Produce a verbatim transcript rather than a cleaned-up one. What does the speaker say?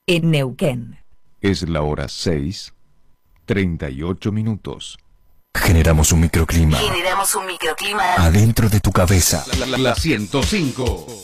en Neuquén. Es la hora seis, treinta y ocho minutos. Generamos un microclima. Generamos un microclima adentro de tu cabeza. La, la, la ciento cinco.